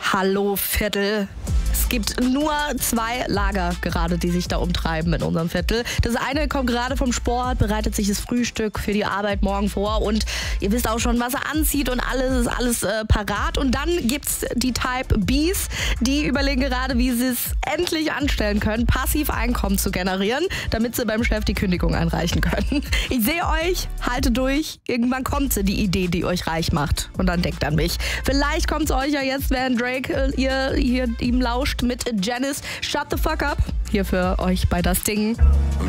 Hallo Viertel. Es gibt nur 2 Lager gerade, die sich da umtreiben in unserem Viertel. Das eine kommt gerade vom Sport, bereitet sich das Frühstück für die Arbeit morgen vor und ihr wisst auch schon, was er anzieht und alles ist alles parat. Und dann gibt's die Type Bs, die überlegen gerade, wie sie es endlich anstellen können, passiv Einkommen zu generieren, damit sie beim Chef die Kündigung einreichen können. Ich sehe euch, haltet durch, irgendwann kommt sie, die Idee, die euch reich macht. Und dann denkt an mich. Vielleicht kommt es euch ja jetzt, während Drake ihr ihm lauscht mit Janice. Shut the fuck up. Hier für euch bei Das Ding.